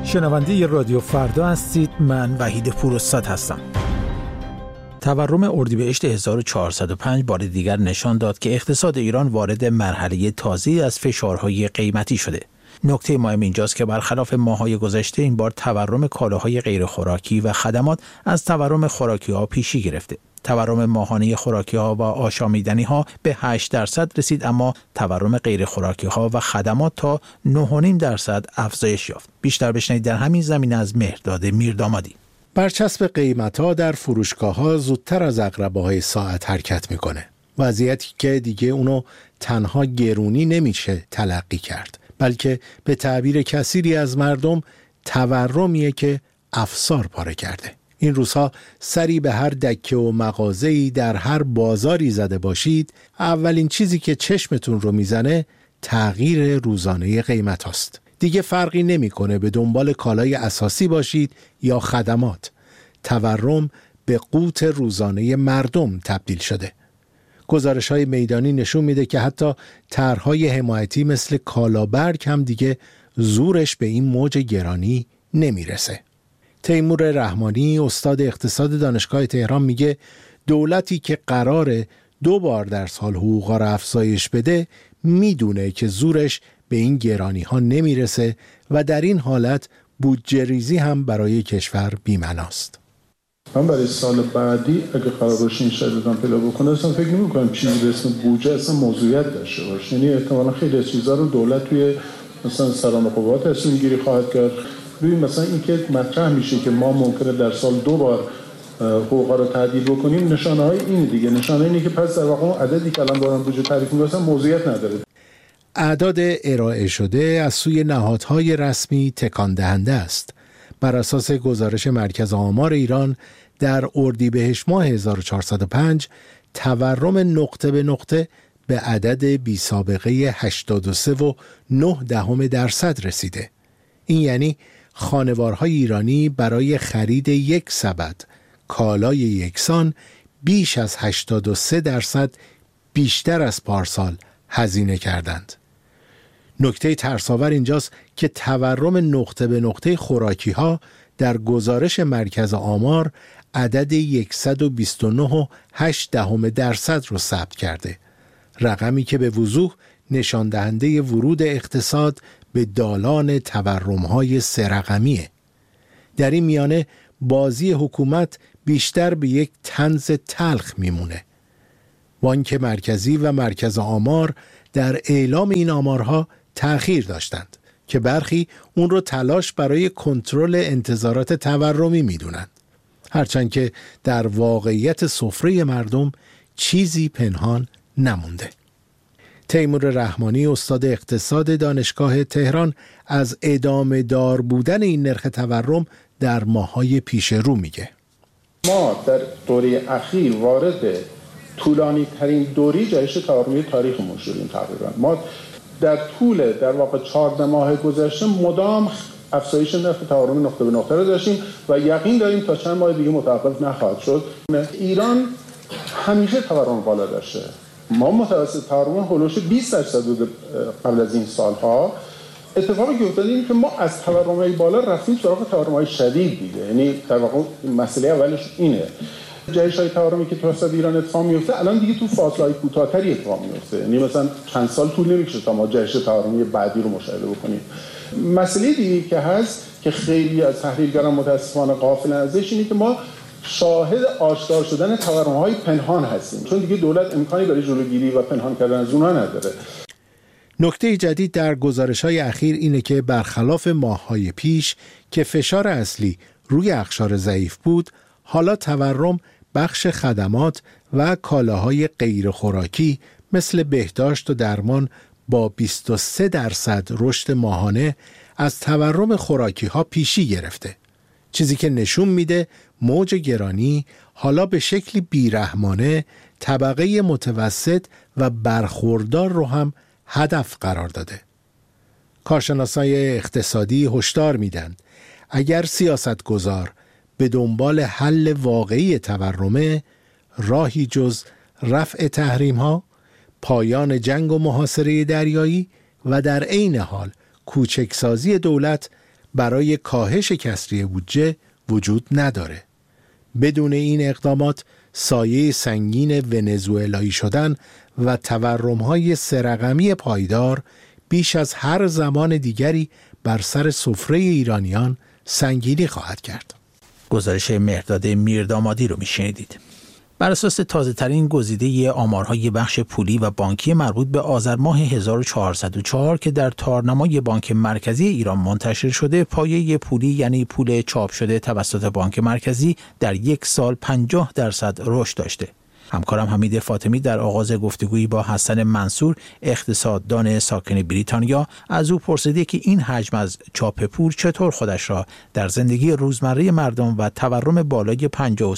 شنونده رادیو فردا هستید. من وحید پوراستاد هستم. تورم اردیبهشت 1405 بار دیگر نشان داد که اقتصاد ایران وارد مرحله تازه‌ای از فشارهای قیمتی شده. نکته مهم اینجاست که برخلاف ماه‌های گذشته این بار تورم کالاهای غیر خوراکی و خدمات از تورم خوراکی‌ها پیشی گرفته. تورم ماهانه خوراکی‌ها و آشامیدنی‌ها به 8% رسید، اما تورم غیر خوراکی‌ها و خدمات تا 9.5% افزایش یافت. بیشتر بشنوید در همین زمینه از مهرداد میردامادی. برچسب قیمت‌ها در فروشگاه‌ها زودتر از عقربه‌های ساعت حرکت می‌کنه. وضعیتی که دیگه اونو تنها گرونی نمیشه تلقی کرد، بلکه به تعبیر کثیری از مردم تورمیه که افسار پاره کرده. این روزها سری به هر دکه و مغازه‌ای در هر بازاری زده باشید، اولین چیزی که چشمتون رو میزنه تغییر روزانه قیمت هاست. دیگه فرقی نمیکنه به دنبال کالای اساسی باشید یا خدمات. تورم به قوت روزانه مردم تبدیل شده. گزارش‌های میدانی نشون میده که حتی طرح‌های حمایتی مثل کالابرگ هم دیگه زورش به این موج گرانی نمیرسه. تیمور رحمانی استاد اقتصاد دانشگاه تهران میگه دولتی که قراره 2 بار در سال حقوقا رو افزایش بده میدونه که زورش به این گرانی ها نمیرسه و در این حالت بودجه ریزی هم برای کشور بی‌معناست. من برای سال بعدی اگه قرار باشه این شرایط پیدا بکنه اصلا فکر نمی‌کنم چیزی به اسم بودجه اصلا موضوعیت داشته باشه. یعنی احتمالاً خیلی از چیزا رو دولت توی مثلا سران قوات تصمیم گیری خواهد کرد. ببین مثلا اینکه مطرح میشه که ما ممکنه در سال 2 بار حقوقا رو تعدیل بکنیم، نشانه های این دیگه، نشانه اینه که پس در واقع اون عددی که الان دارن بودجه تعریف می‌کنن موضوعیت نداره. اعداد ارائه شده از سوی نهادهای رسمی تکان دهنده است. بر اساس گزارش مرکز آمار ایران در اردیبهشت ماه 1405 تورم نقطه به نقطه به عدد بی سابقه 83.9% رسیده. این یعنی خانوارهای ایرانی برای خرید یک سبد کالای یکسان بیش از 83% بیشتر از پارسال هزینه کردند. نکته ترساور اینجاست که تورم نقطه به نقطه خوراکی ها در گزارش مرکز آمار عدد 129.8% رو ثبت کرده. رقمی که به وضوح نشان دهنده ورود اقتصاد به دالان تورم‌های 3 رقمیه. در این میانه بازی حکومت بیشتر به یک طنز تلخ میمونه. بانک مرکزی و مرکز آمار در اعلام این آمارها تأخیر داشتند که برخی اون رو تلاش برای کنترل انتظارات تورمی میدونند. هرچند که در واقعیت سفره مردم چیزی پنهان نمونده. تیمور رحمانی استاد اقتصاد دانشگاه تهران از ادامه دار بودن این نرخ تورم در ماه‌های پیش رو میگه. ما در دوره اخیر وارد طولانی ترین دوره جهش تورمی تاریخمون شدیم تقریبا. ما در طول در واقع 14 ماه گذشته مدام افزایش نرخ تورم نقطه به نقطه رو داشتیم و یقین داریم تا چند ماه دیگه متوقف نخواهد شد. ایران همیشه تورم بالا داشته. ما متوسط تورم هولوش 20% بود قبل از این سالها. اتفاقی که افتاده اینه که ما از تورم‌های بالا رفتیم سراغ تورم‌های شدید دیگه. یعنی در واقع مسئله اولش اینه. جهش‌های تورمی که تو اقتصاد ایران اتفاق میفته الان دیگه تو فاصله‌های کوتاه‌تری اتفاق میفته. یعنی مثلا چند سال طول نمی‌کشه تا ما جهش تورمی بعدی رو مشاهده بکنیم. مسئله دیگه که هست که خیلی از تحلیلگران متأسفانه غافلن ازش اینه که ما شاهد آشکار شدن تورم‌های پنهان هستیم، چون دیگه دولت امکانی برای جلوگیری و پنهان کردن از اونها نداره. نکته جدید در گزارش‌های اخیر اینه که برخلاف ماه‌های پیش که فشار اصلی روی اقشار ضعیف بود، حالا تورم بخش خدمات و کالاهای غیر خوراکی مثل بهداشت و درمان با 23% رشد ماهانه از تورم خوراکی‌ها پیشی گرفته. چیزی که نشون میده موج گرانی حالا به شکلی بیرحمانه طبقه متوسط و برخوردار رو هم هدف قرار داده. کارشناسای اقتصادی هشدار میدن اگر سیاستگزار به دنبال حل واقعی تورمه، راهی جز رفع تحریم‌ها، پایان جنگ و محاصره دریایی و در عین حال کوچکسازی دولت برای کاهش کسری بودجه وجود نداره. بدون این اقدامات سایه سنگین ونزوئلایی شدن و تورم‌های سه‌رقمی پایدار بیش از هر زمان دیگری بر سر سفره ایرانیان سنگینی خواهد کرد. گزارش مهرداد میردامادی رو میشنیدید. بر اساس تازه‌ترین گزیده آمارهای بخش پولی و بانکی مربوط به آذر ماه 1404 که در تارنمای بانک مرکزی ایران منتشر شده، پایه پولی یعنی پول چاپ شده توسط بانک مرکزی در یک سال 50% رشد داشته. همکارم حمید فاطمی در آغاز گفتگویی با حسن منصور، اقتصاددان ساکن بریتانیا، از او پرسیده که این حجم از چاپ پول چطور خودش را در زندگی روزمره مردم و تورم بالای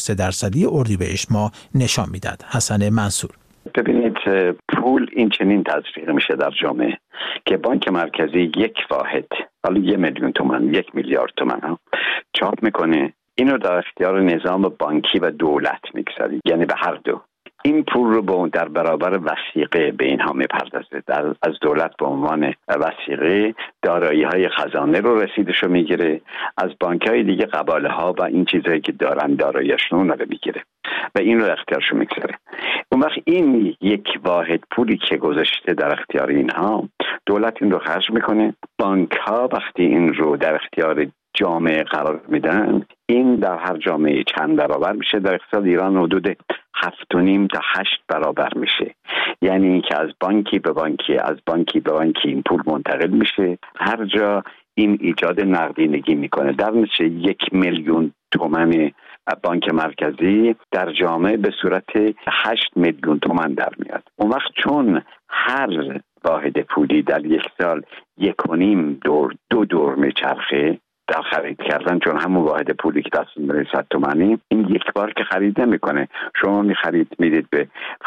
53% اردیبهشت ماه نشان میداد. حسن منصور: ببینید، پول این چنین تزریق میشه در جامعه که بانک مرکزی یک واحد، حالا 1 میلیون تومان، 1 میلیارد تومان چاپ میکنه، اینو در اختیار نظام بانکی و دولت میگذاره، یعنی به هر دو. این پول رو در برابر وثیقه به اینها میپردازه. از دولت به عنوان وثیقه دارایی‌های خزانه رو رسیدشو میگیره، از بانک‌های دیگه قباله‌ها و این چیزایی که دارن دارایی‌شون رو میگیره و این رو اختیارشو میگذاره. اون وقت این یک واحد پولی که گذاشته در اختیار اینها، دولت این رو خرج میکنه. بانک‌ها وقتی این رو در اختیار جامعه قرار میدن، این در هر جامعه چند برابر میشه؟ در اقتصاد ایران حدود 7.5 تا 8 برابر میشه. یعنی اینکه از بانکی به بانکی، از بانکی به بانکی این پول منتقل میشه، هر جا این ایجاد نقدینگی میکنه. در نتیجه 1 میلیون تومان بانک مرکزی در جامعه به صورت 8 میلیون تومان در میاد. اون وقت چون هر واحد پولی در یک سال 1.5 دور 2 دور میچرخه در خرید کردن، چون همون واحد پولی که دستون داره 100 تومانی، این یک بار که خرید نمیکنه. شما میدید به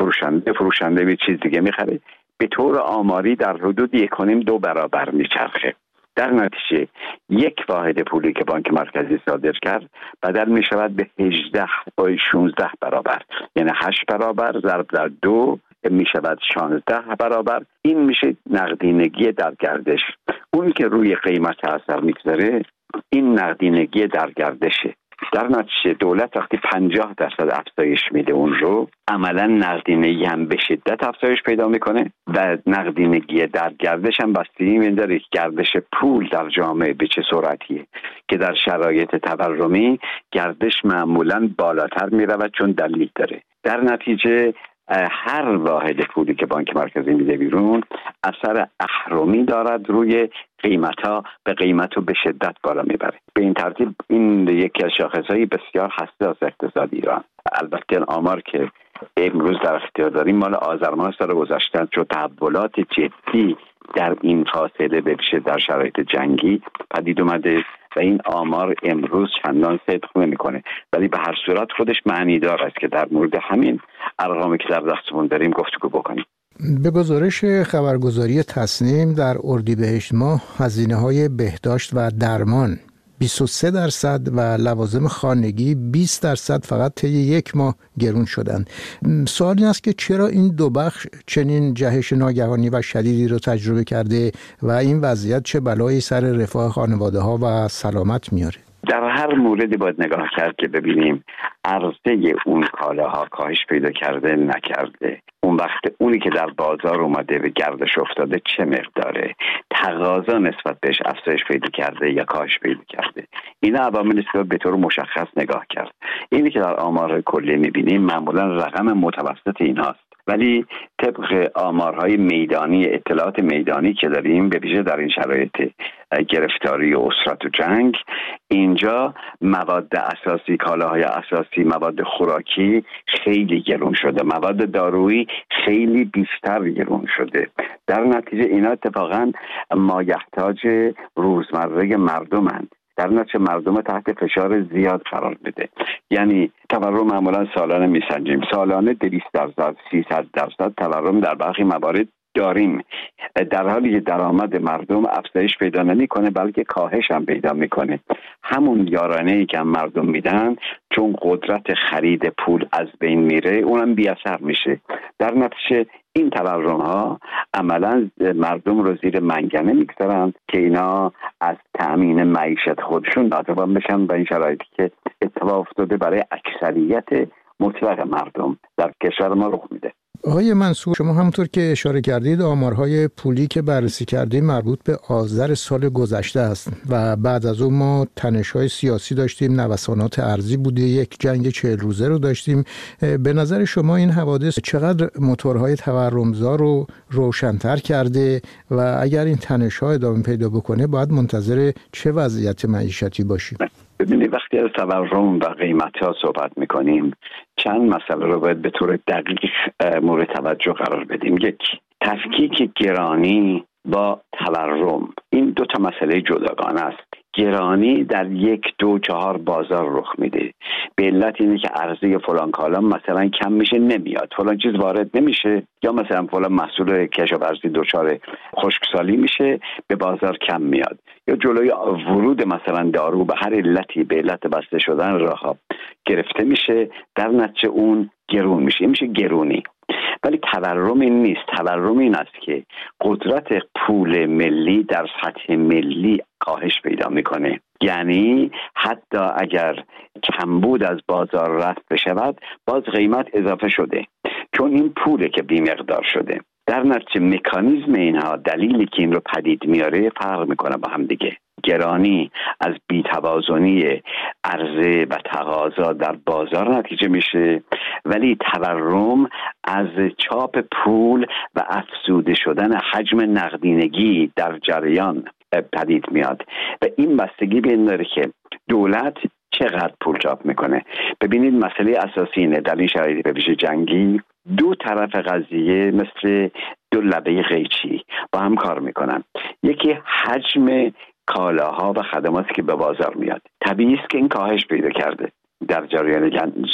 فروشنده به چیز دیگه میخرید، به طور آماری در حدود 1.5-2 برابر میچرخه. در نتیجه یک واحد پولی که بانک مرکزی صادر کرد بدل میشود به 18 تا 16 برابر، یعنی 8 برابر ضرب در 2 میشود 16 برابر. این میشه نقدینگی در گردش. اون که روی قیمت اثر میگذاره این نقدینگی در گردشه. در نتیجه دولت وقتی 50% افزایش میده اون رو، عملا نقدینگی هم به شدت افزایش پیدا میکنه و نقدینگی در گردش هم بستگی می‌داره گردش پول در جامعه به چه سرعتیه، که در شرایط تورمی گردش معمولا بالاتر میرود چون دلیل داره. در نتیجه هر واحد پولی که بانک مرکزی میده بیرون اثر اهرمی دارد روی قیمتا، به قیمتو به شدت بالا میبره. به این ترتیب این یکی از شاخصهای بسیار حساس اقتصاد ایران. البته آمار که امروز در اختیار داریم مال آذر ماه سال گذشته، چون تحولات جدی در این فاصله بشه در شرایط جنگی پدید اومده و این آمار امروز چندان صدق نمیکنه، ولی به هر صورت خودش معنی دار است که در مورد همین ارقامی که در دستمون داریم گفتگو بکنیم. به گزارش خبرگزاری تصنیم در اردیبهشت ماه هزینه‌های بهداشت و درمان 23% و لوازم خانگی 20% فقط طی یک ماه گرون شدند. سوال این است که چرا این دو بخش چنین جهش ناگهانی و شدیدی رو تجربه کرده و این وضعیت چه بلایی سر رفاه خانواده‌ها و سلامت میاره؟ در هر موردی باید نگاه کرد که ببینیم عرضه اون کالاها کاهش پیدا کرده نکرده. اون وقت اونی که در بازار اومده به گردش افتاده چه مقداره، تقاضا نسبت بهش افزایش پیدا کرده یا کاهش پیدا کرده. اینا عواملی است که به طور مشخص نگاه کرد. اینی که در آمار کلی می‌بینیم معمولا رقم متوسط ایناست، ولی طبق آمارهای میدانی، اطلاعات میدانی که داریم، به ویژه در این شرایط گرفتاری و اسرت و جنگ، اینجا مواد اساسی، کالاهای اساسی، مواد خوراکی خیلی گرون شده، مواد دارویی خیلی بیشتر گرون شده. در نتیجه اینا اتفاقا مایحتاج روزمره مردمند. در نتیجه مردم تحت فشار زیاد قرار بده. یعنی تورم معمولا سالانه میسنجیم، سالانه 200%، 300% تورم در برخی موارد داریم، در حالی که درآمد مردم افزایش پیدا نمیکنه بلکه کاهش هم پیدا میکنه. همون یارانه‌ای که مردم میدن چون قدرت خرید پول از بین میره اونم بی اثر میشه. در نتیجه این تورم ها عملا مردم رو زیر منگنه میگذارن که اینا از طعم زمین معیشت خودشون ناتوان بشن به این شرایطی که اتفاق افتاده برای اکثریت مطلق مردم در کشور ما رخ میده. آقای منصور، شما همونطور که اشاره کردید آمارهای پولی که بررسی کردیم مربوط به آذر سال گذشته است و بعد از اون ما تنش‌های سیاسی داشتیم، نوسانات ارزی بوده، یک جنگ 40 روزه رو داشتیم. به نظر شما این حوادث چقدر موتورهای تورمزا رو روشن‌تر کرده و اگر این تنش‌ها ادامه پیدا بکنه باید منتظر چه وضعیت معیشتی باشیم؟ ببینید وقتی از تورم و قیمت‌ها صحبت می‌کنیم چند مسئله رو باید به طور دقیق مورد توجه قرار بدیم. یک، تفکیک گرانی با تورم، این دو تا مسئله جداگانه است. گرانی در 1، 2، 4 بازار رخ میده به علت اینه که عرضه فلان کالا مثلا کم میشه نمیاد، فلان چیز وارد نمیشه، یا مثلا فلان محصول کشاورزی دچار خشکسالی میشه به بازار کم میاد، یا جلوی ورود مثلا دارو به هر علتی به علت بسته شدن راهها گرفته میشه، در نتیجه اون گرون میشه، این میشه گرونی. ولی تورم این نیست. تورم این است که قدرت پول ملی در سطح ملی کاهش پیدا میکنه، یعنی حتی اگر کمبود از بازار رفت بشود باز قیمت اضافه شده، چون این پوله که بی‌مقدار شده. در نتیجه مکانیزم اینها، دلیلی که این رو پدید میاره فرق میکنه با هم دیگه. گرانی از بی‌توازنی عرضه و تقاضا در بازار نتیجه میشه، ولی تورم از چاپ پول و افزوده شدن حجم نقدینگی در جریان پدید میاد و این بستگی به این داره که دولت چقدر پول چاپ میکنه. ببینید مسئله اساسی اینه در این شرایط به ویژه جنگی، دو طرف قضیه مثل دو لبه قیچی با هم کار میکنن. یکی حجم کالاها و خدماتی که به بازار میاد. طبیعی است که این کاهش پیدا کرده در جریان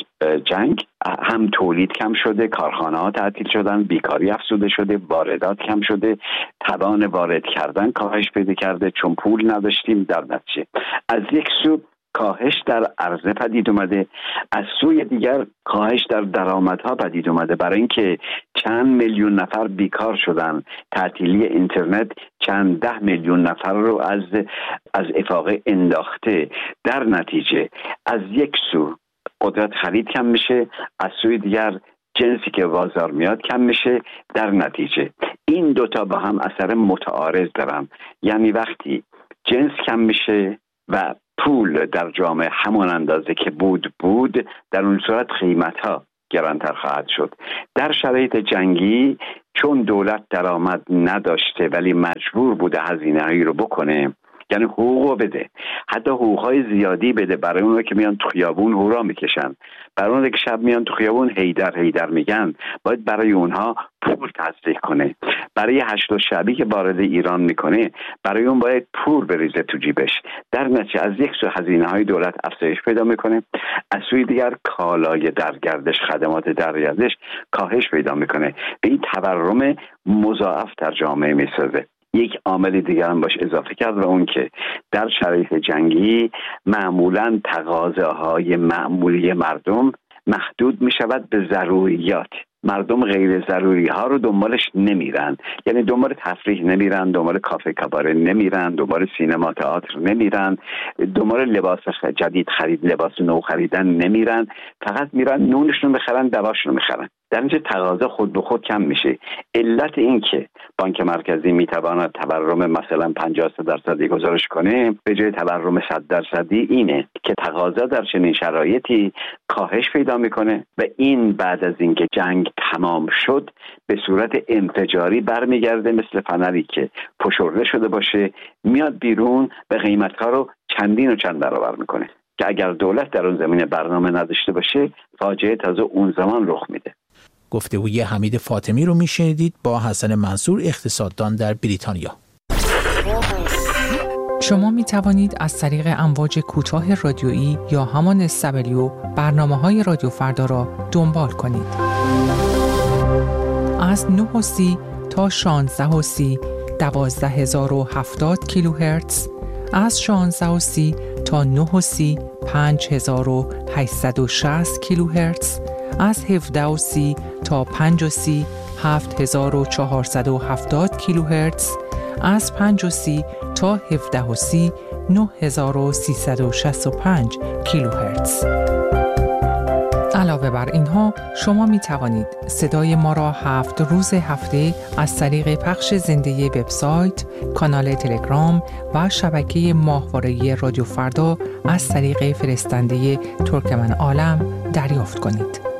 جنگ. هم تولید کم شده، کارخانه ها تعطیل شدن، بیکاری افزوده شده، واردات کم شده، توان وارد کردن کاهش پیدا کرده چون پول نداشتیم. در نتیجه از یک سو کاهش در عرضه پدید اومده، از سوی دیگر کاهش در درآمدها پدید اومده، برای اینکه چند میلیون نفر بیکار شدن، تعطیلی اینترنت چند 10 میلیون نفر رو از افاقه انداخته. در نتیجه از یک سو قدرت خرید کم میشه، از سوی دیگر جنسی که بازار میاد کم میشه. در نتیجه این دوتا با هم اثر متعارض دارن، یعنی وقتی جنس کم میشه و پول در جامعه همون اندازه که بود در اون صورت قیمت‌ها گرانتر خواهد شد. در شرایط جنگی چون دولت درآمد نداشته ولی مجبور بوده هزینه‌هایی رو بکنه، یعنی حقوق بده، حتی حقوق‌های زیادی بده برای اونها که میان تو خیابون هورا میکشن، برای اونها که شب میان تو خیابون هیدر میگن، باید برای اونها پول تصدیق کنه. برای هشت شعبی که وارد ایران میکنه برای اون باید پول بریزه تو جیبش. در نتیجه از یک سو هزینه‌های دولت افزایش پیدا میکنه، از سوی دیگر کالای در گردش، خدمات در گردش کاهش پیدا میکنه. به این تورم مضاعف در جامعه میسازه. یک عامل دیگر هم باش اضافه کرد و اون که در شرایط جنگی معمولاً تقاضاهای معمولی مردم محدود می شود به ضروریات. مردم غیر ضروری ها رو دنبالش نمیرن، یعنی دنبال تفریح نمیرن، دنبال کافه کاباره نمیرن، دنبال سینما تئاتر نمیرن، دنبال لباس جدید خرید، لباس نو خریدن نمیرن، فقط میرن نونشون بخرن، دواشون میخرن. در اینجا تقاضا خود به خود کم میشه. علت این که بانک مرکزی میتواند تورم مثلا 50% گزارش کنه به جای تورم 100% اینه که تقاضا در چنین شرایطی کاهش پیدا میکنه و این بعد از اینکه جنگ تمام شد به صورت انفجاری برمیگرده، مثل فنری که فشرده شده باشه میاد بیرون و قیمت‌ها رو چندین و چند برابر میکنه که اگر دولت در اون زمینه برنامه نداشته باشه فاجعه تازه اون زمان رخ میده. گفتگوی حمید فاطمی رو میشنیدید با حسن منصور، اقتصاددان در بریتانیا. شما می توانید از طریق امواج کوتاه رادیویی یا همان SW برنامه‌های رادیو فردا را دنبال کنید. از 9:30 تا 16:30 12070 کیلوهرتز، از 16:30 تا 9:30 5860 کیلوهرتز، از 17:30 تا 5:30 7470 کیلوهرتز، از 5:30 تا 17:30 9365 کیلوهرتز. علاوه بر اینها شما می توانید صدای ما را 7 روز هفته از طریق پخش زنده وبسایت، کانال تلگرام و شبکه ماهواره‌ای رادیو فردا از طریق فرستنده ترکمن عالم دریافت کنید.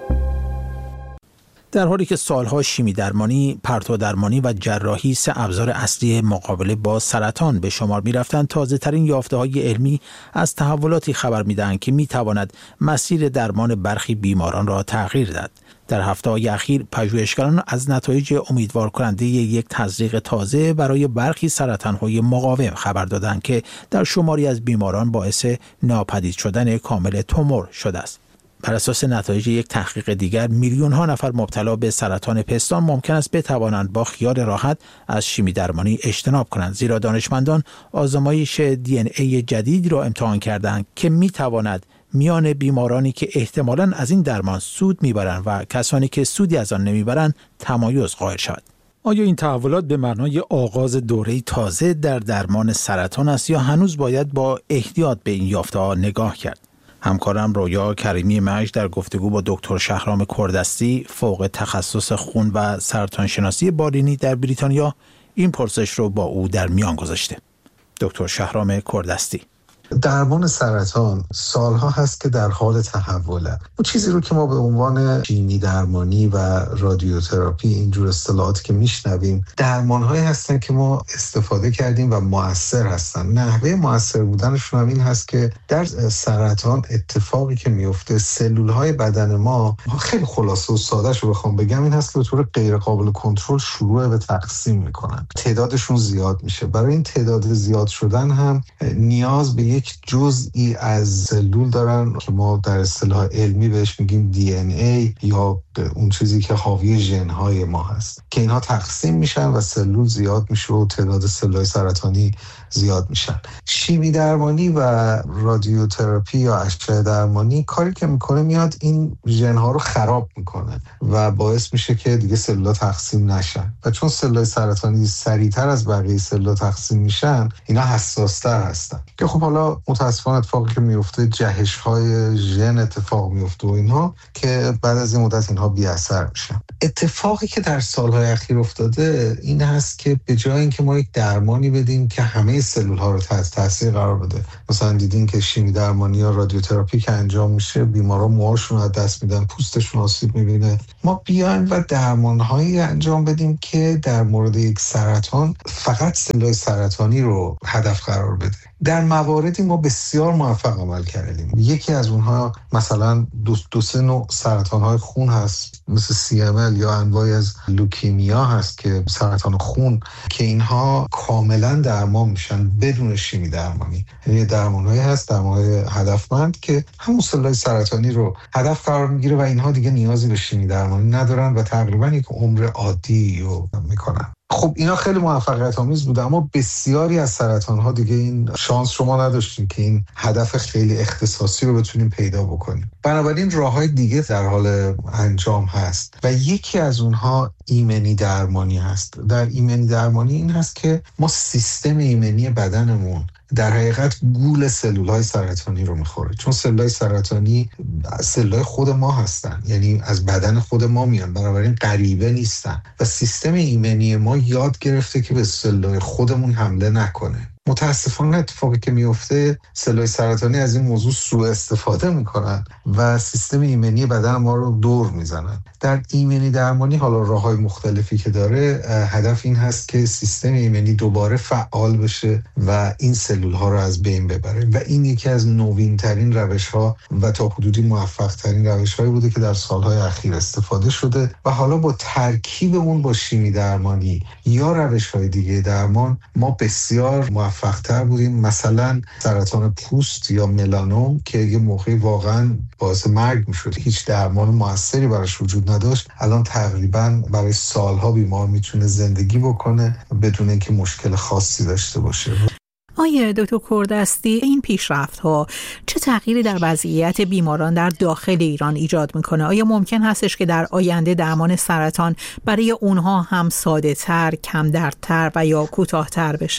در حالی که سالها شیمی درمانی، پرتو درمانی و جراحی سه ابزار اصلی مقابله با سرطان به شمار می‌رفتند، تازه‌ترین یافته‌های علمی از تحولاتی خبر می‌دهند که می‌تواند مسیر درمان برخی بیماران را تغییر دهد. در هفته‌های اخیر پژوهشگران از نتایج امیدوار کننده یک تزریق تازه برای برخی سرطان‌های مقاوم خبر دادند که در شماری از بیماران باعث ناپدید شدن کامل تومور شده است. بر اساس نتایج یک تحقیق دیگر، میلیون‌ها نفر مبتلا به سرطان پستان ممکن است بتوانند با خیال راحت از شیمی درمانی اجتناب کنند، زیرا دانشمندان آزمایش DNA جدید را امتحان کردند که میتواند میان بیمارانی که احتمالاً از این درمان سود میبرند و کسانی که سودی از آن نمیبرند تمایز قائل شود. آیا این تحولات به معنای آغاز دوره‌ای تازه در درمان سرطان است یا هنوز باید با احتیاط به این یافته‌ها نگاه کرد؟ همکارم رویا کریمی مجد در گفتگو با دکتر شهرام کوردستی، فوق تخصص خون و سرطان شناسی بالینی در بریتانیا، این پرسش رو با او در میان گذاشته. دکتر شهرام کوردستی: درمان سرطان سالها هست که در حال تحوله. اون چیزی رو که ما به عنوان شیمی درمانی و رادیوتراپی، اینجور اصطلاحاتی که میشنویم، درمان‌هایی هستن که ما استفاده کردیم و مؤثر هستن. نحوه مؤثر بودنشون هم این هست که در سرطان اتفاقی که میفته، سلول‌های بدن ما، خیلی خلاصه و ساده‌شو بخوام بگم، این هست که به طور غیر قابل کنترل شروع به تقسیم میکنن. تعدادشون زیاد میشه. برای این تعداد زیاد شدن هم نیاز به یک جزئی از سلول دارن که ما در اصطلاح علمی بهش میگیم DNA، یا اون چیزی که حاوی ژن‌های ما هست، که اینها تقسیم میشن و سلول زیاد میشه و تعداد سلول‌های سرطانی زیاد میشن. شیمی درمانی و رادیوتراپی یا اشعه درمانی کاری که میکنه، میاد این ژن‌ها رو خراب میکنه و باعث میشه که دیگه سلول‌ها تقسیم نشن. و چون سلول‌های سرطانی سریعتر از بقیه سلول‌ها تقسیم میشن، اینا حساس‌تر هستن. که خب حالا متاسفانه اتفاقی که میفته، جهش‌های ژن اتفاق میفته و اینها، که بعد از این مدت اینها بی اثر میشن. اتفاقی که در سالهای اخیر افتاده این هست که به جای اینکه ما یک درمانی بدیم که همه سلول‌ها رو تحت تاثیر قرار بده، مثلا دیدین که شیمی درمانی یا رادیوتراپی که انجام میشه، بیماران موهاشون رو از دست میدن، پوستشون آسیب میبینه، ما بیایم و درمان‌هایی انجام بدیم که در مورد یک سرطان فقط سلول‌های سرطانی رو هدف قرار بده. در مواردی ما بسیار موفق عمل کردیم. یکی از اونها مثلا دو سه نوع سرطان‌های خون هست، مثل CML یا انواعی از لوکیمیا هست که سرطان خون، که اینها کاملا درمان میشن بدون شیمی درمانی. یعنی درمان‌هایی هست، درمان‌های هدفمند که همون سلول‌های سرطانی رو هدف قرار میگیره و اینها دیگه نیازی به شیمی درمانی ندارن و تقریبا یک عمر عادی رو میکنن. خب اینا خیلی موفقیت آمیز بوده، اما بسیاری از سرطان‌ها دیگه این شانس شما نداشتیم که این هدف خیلی اختصاصی رو بتونیم پیدا بکنیم. بنابراین راه‌های دیگه در حال انجام هست و یکی از اونها ایمنی درمانی هست. در ایمنی درمانی این هست که ما سیستم ایمنی بدنمون در حقیقت گول سلول‌های سرطانی رو میخوره، چون سلول‌های سرطانی سلول‌های خود ما هستن، یعنی از بدن خود ما میان، بنابراین غریبه نیستن و سیستم ایمنی ما یاد گرفته که به سلول‌های خودمون حمله نکنه. متاسفانه اتفاقی که میفته، سلول‌های سرطانی از این موضوع سوء استفاده میکنن و سیستم ایمنی بدن ما رو دور میزنن. در ایمنی درمانی حالا راه‌های مختلفی که داره، هدف این هست که سیستم ایمنی دوباره فعال بشه و این سلول‌ها رو از بین ببره و این یکی از نوین‌ترین روش‌ها و تا حدودی موفق‌ترین روش‌هایی بوده که در سال‌های اخیر استفاده شده و حالا با ترکیب اون با شیمی درمانی یا روش‌های دیگه درمان ما بسیار موفق‌تر بودیم. مثلا سرطان پوست یا ملانوم که یه موقعی واقعا باعث مرگ میشد، هیچ درمان موثری براش وجود نداشت، الان تقریبا برای سالها بیمار میتونه زندگی بکنه بدون اینکه مشکل خاصی داشته باشه. آیا دکتر کوردستی، این پیشرفت‌ها چه تغییری در وضعیت بیماران در داخل ایران ایجاد میکنه؟ آیا ممکن هستش که در آینده درمان سرطان برای اونها هم ساده‌تر، کم دردتر و یا کوتاه‌تر بشه؟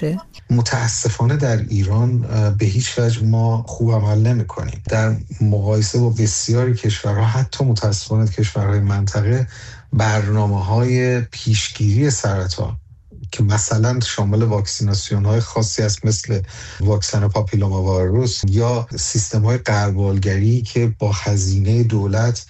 متاسفانه در ایران به هیچ وجه ما خوب عمل نمی‌کنیم. در مقایسه با بسیاری کشورها، حتی متاسفانه کشورهای منطقه، برنامه‌های پیشگیری سرطان که مثلا شامل واکسیناسیون‌های خاصی است مثل واکسن پاپیلوما ویروس یا سیستم‌های غربالگری که با هزینه دولت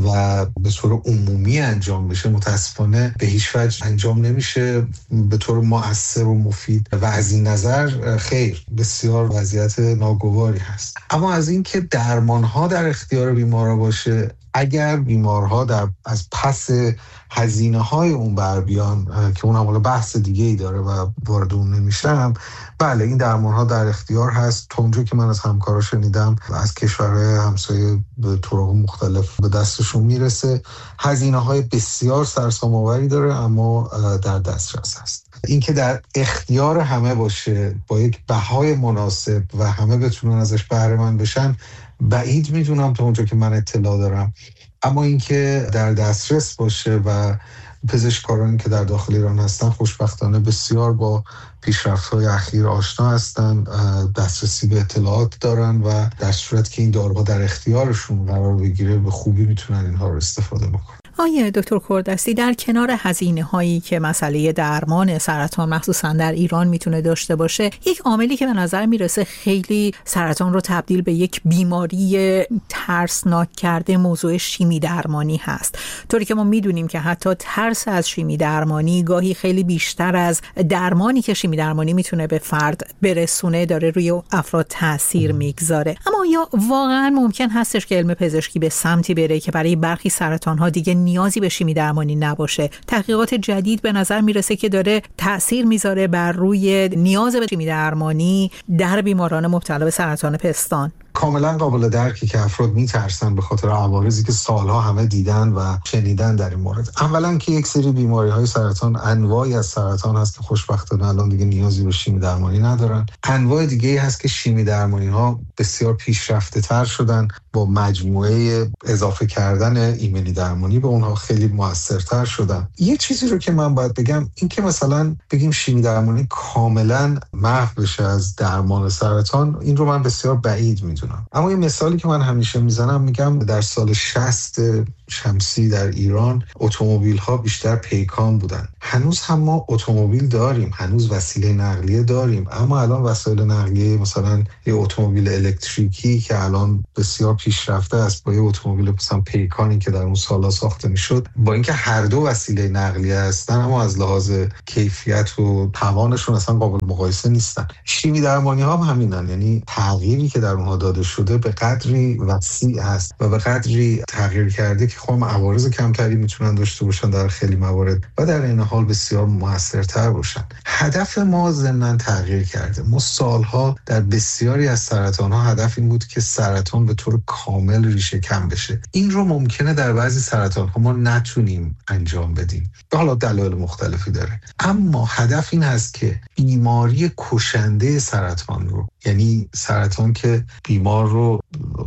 و به طور عمومی انجام بشه، متاسفانه به هیچ وجه انجام نمیشه به طور مؤثر و مفید و از این نظر خیر بسیار وضعیت ناگواری هست. اما از این که درمان‌ها در اختیار بیمارا باشه، اگر بیمارها از پس هزینه‌های اون بر بیان که اون هم بحث دیگه‌ای داره و وارد اون نمیشم، بله این درمان‌ها در اختیار هست. تا اونجا که من از همکارا شنیدم از کشورهای همسایه به طرق مختلف به دستشون میرسه. هزینه‌های بسیار سرسام‌آوری داره اما در دسترس هست. اینکه در اختیار همه باشه با یک بهای مناسب و همه بتونن ازش بهره مند بشن، بعید میدونم تا اونجا که من اطلاع دارم. اما اینکه در دسترس باشه و پزشکارانی که در داخل ایران هستن خوشبختانه بسیار با پیشرفت‌های اخیر آشنا هستن، دسترسی به اطلاعات دارن و در صورت که این داروها در اختیارشون قرار بگیره به خوبی میتونن اینها رو استفاده بکنن. آقای دکتر کوردستی، در کنار هزینه‌هایی که مسئله درمان سرطان مخصوصا در ایران میتونه داشته باشه، یک عاملی که به نظر میرسه خیلی سرطان رو تبدیل به یک بیماری ترسناک کرده موضوع شیمی درمانی هست. طوری که ما میدونیم که حتی ترس از شیمی درمانی گاهی خیلی بیشتر از درمانی که شیمی درمانی میتونه به فرد برسونه داره روی افراد تاثیر میگذاره. اما یا واقعا ممکن هستش که علم پزشکی به سمتی بره که برای برخی سرطان‌ها دیگه نیازی به شیمی درمانی نباشه؟ تحقیقات جدید به نظر میرسه که داره تأثیر میذاره بر روی نیاز به شیمی درمانی در بیماران مبتلا به سرطان پستان. کاملا قابل درکی که افراد میترسن به خاطر عوارضی که سالها همه دیدن و شنیدن در این مورد. اولا که یک سری بیماری‌های سرطان، انواعی از سرطان هست که خوشبختانه الان دیگه نیازی به شیمی درمانی ندارن. انواع دیگه‌ای هست که شیمی درمانی‌ها بسیار پیشرفته‌تر شدن، با مجموعه اضافه کردن ایمنی درمانی به اونها خیلی موثرتر شدن. یه چیزی رو که من باید بگم این که مثلا بگیم شیمی درمانی کاملا محو بشه از درمان سرطان، این رو من بسیار بعید میدونم. اما یه مثالی که من همیشه میزنم، میگم در سال 60 شمسی در ایران اتومبیل ها بیشتر پیکان بودن. هنوز هم ما اتومبیل داریم، هنوز وسیله نقلیه داریم، اما الان وسایل نقلیه مثلا یه اتومبیل الکتریکی که الان بسیار پیشرفته است با یه اتومبیل مثلا پیکانی که در اون سالا ساخته میشد، با اینکه هر دو وسیله نقلیه هستن اما از لحاظ کیفیت و توانشون اصلا قابل مقایسه نیستن. شیمی درمانی ها هم همینن، یعنی تغییری که در اونها داده شده به قدری وسیع است و به قدری تغییر کرده که خب عوارض کمتری میتونن داشته باشن در خیلی موارد و در این حال بسیار موثرتر باشن. هدف ما ضمن تغییر کرده. ما سالها در بسیاری از سرطان ها هدف این بود که سرطان به طور کامل ریشه کم بشه. این رو ممکنه در بعضی سرطان ها ما نتونیم انجام بدیم، حالا دلایل مختلفی داره، اما هدف این هست که بیماری کشنده سرطان رو، یعنی سرطان که بیمار رو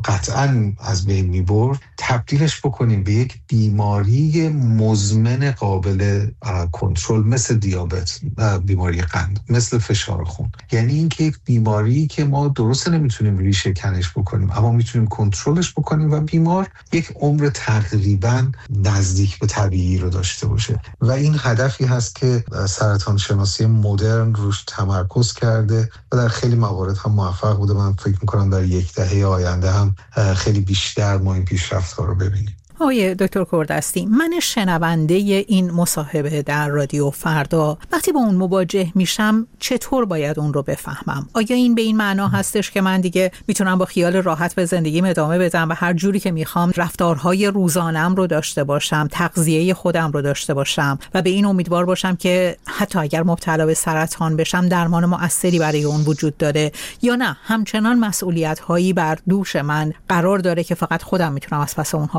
قطعاً از بین میبرد، تبدیلش بکنیم به یک بیماری مزمن قابل کنترل، مثل دیابت، بیماری قند، مثل فشار خون. یعنی اینکه یک بیماری که ما درست نمیتونیم ریشه کنش بکنیم اما میتونیم کنترلش بکنیم و بیمار یک عمر تقریباً نزدیک به طبیعی رو داشته باشه. و این هدفی هست که سرطان شناسی مدرن روش تمرکز کرده و در خیلی موارد هم موفق بوده. من فکر میکنم در یک دهه آینده هم خیلی بیشتر ما این پیشرفت‌ها رو ببینیم. آقای دکتر کوردستی، من شنونده این مصاحبه در رادیو فردا وقتی با اون مواجه میشم چطور باید اون رو بفهمم؟ آیا این به این معنا هستش که من دیگه میتونم با خیال راحت به زندگیم ادامه بدم و هر جوری که میخوام رفتارهای روزانم رو داشته باشم، تغذیه خودم رو داشته باشم و به این امیدوار باشم که حتی اگر مبتلا به سرطان بشم درمان مؤثری برای اون وجود داره، یا نه همچنان مسئولیت‌هایی بر دوش من قرار داره که فقط خودم میتونم از پس اونها بر بیام؟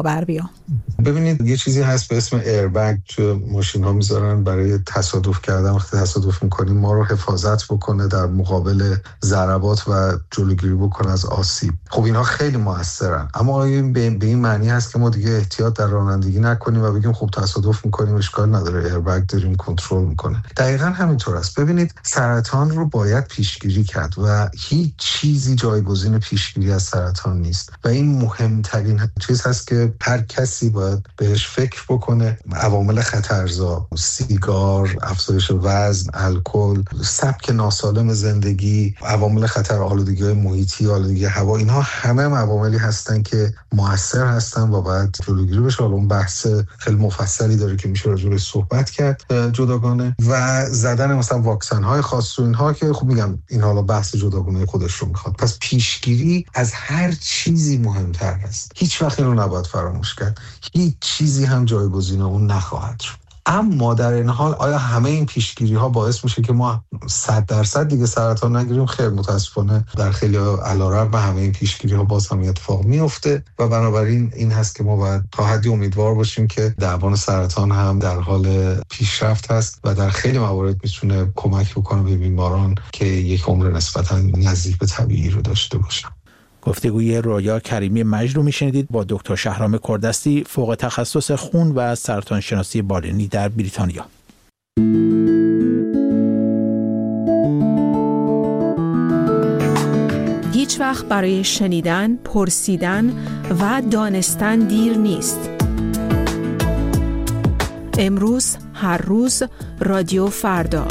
ببینید یه چیزی هست به اسم ایربگ تو ماشین ها میذارن برای تصادف کردن. وقتی تصادف میکنیم ما رو حفاظت بکنه در مقابل ضربات و جلوگیری بکنه از آسیب. خب اینها خیلی موثرن، اما آیا به این معنی هست که ما دیگه احتیاط در رانندگی نکنیم و بگیم خب تصادف میکنیم اشکال نداره ایربگ داریم کنترل میکنه؟ دقیقاً همینطور است. ببینید سرطان رو باید پیشگیری کرد و هیچ چیزی جایگزین پیشگیری از سرطان نیست و این مهمترین چیز هست که هر کسی باید بهش فکر بکنه. عوامل خطرزا، سیگار، افزایش وزن، الکل، سبک ناسالم زندگی، عوامل خطر آلودگی‌های محیطی، آلودگی هوا، اینها همه عواملی هستن که مؤثر هستن و باید جلوگیری بشه. حالا اون بحث خیلی مفصلی داره که میشه راجع بهش صحبت کرد جداگانه و زدن مثلا واکسن‌های خاص و اینها که خب میگم این حالا بحث جداگانه خودش رو میخواد. پس پیشگیری از هر چیزی مهمتر است. هیچ وقت اینو نباید فراموش کرد. هیچ چیزی هم جایگزین اون نخواهد شد. اما در این حال آیا همه این پیشگیری ها باعث میشه که ما 100% دیگه سرطان نگیریم؟ خیر، متاسفانه در خیلی علیرغم همه این پیشگیری ها باز هم اتفاق میفته و بنابراین این هست که ما باید تا حدی امیدوار باشیم که درمان سرطان هم در حال پیشرفت هست و در خیلی موارد میتونه کمک بکنه به بیماران که یک عمر نسبتاً نزدیک به طبیعی رو داشته باشن. گفتگوی رویا کریمی مجد رو میشنیدید با دکتر شهرام کردستی، فوق تخصص خون و سرطان شناسی بالینی در بریتانیا. هیچ وقت برای شنیدن، پرسیدن و دانستن دیر نیست. امروز، هر روز، رادیو فردا.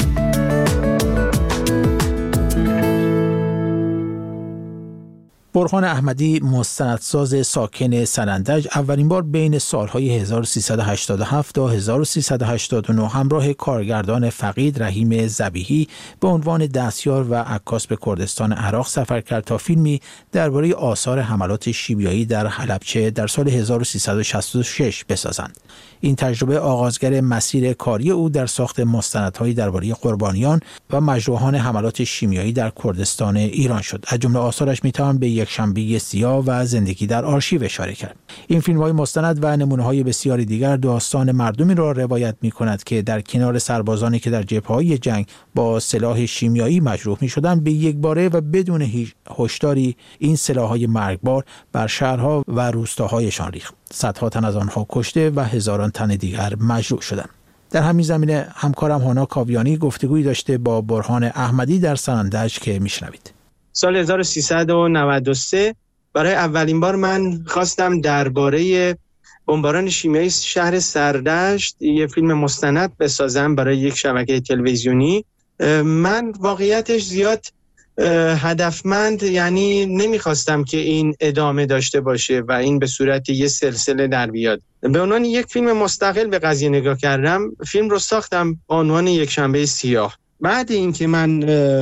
برهان احمدی، مستندساز ساکن سنندج، اولین بار بین سالهای 1387 تا 1389 همراه کارگردان فقید رحیم ذبیحی به عنوان دستیار و عکاس به کردستان عراق سفر کرد تا فیلمی درباره آثار حملات شیمیایی در حلبچه در سال 1366 بسازند. این تجربه آغازگر مسیر کاری او در ساخت مستندهایی درباره قربانیان و مجروحان حملات شیمیایی در کردستان ایران شد. از جمله آثارش میتوان به یک شنبه سیاه و زندگی در آرشیو اشاره کرد. این فیلم‌های مستند و نمونه‌های بسیاری دیگر داستان مردمی را روایت می‌کند که در کنار سربازانی که در جبهه‌های جنگ با سلاح شیمیایی مجروح می‌شدند، به یکباره و بدون هیچ هشداری این سلاح‌های مرگبار بر شهرها و روستاهایشان ریخت. صدها تن از آنها کشته و هزاران تن دیگر مجروح شدند. در همین زمینه همکارم هانا کاویانی گفتگویی داشته با برهان احمدی در سنندج که میشنوید. سال 1393 برای اولین بار من خواستم درباره بمباران شیمیایی شهر سردشت یه فیلم مستند بسازم برای یک شبکه تلویزیونی. من واقعیتش زیاد هدفمند یعنی نمیخواستم که این ادامه داشته باشه و این به صورت یه سلسله در بیاد. به عنوان یک فیلم مستقل به قضیه نگاه کردم. فیلم رو ساختم به عنوان یک شنبه سیاه. بعد اینکه من